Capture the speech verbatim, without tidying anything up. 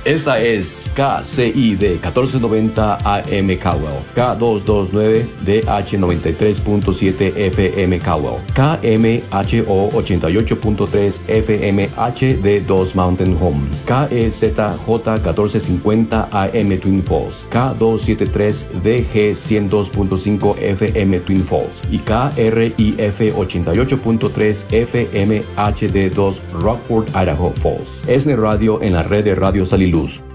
Esta es K C I D catorce noventa A M Caldwell, K doscientos veintinueve D H noventa y tres punto siete F M Caldwell, K M H O ochenta y ocho punto tres F M H D dos Mountain Home, K E Z J catorce cincuenta A M Twin Falls, K doscientos setenta y tres D G ciento dos punto cinco F M Twin Falls y K R I F ochenta y ocho punto tres F M H D dos Rockford, Idaho Falls. ESNE Radio en la red de Radio Saliluz.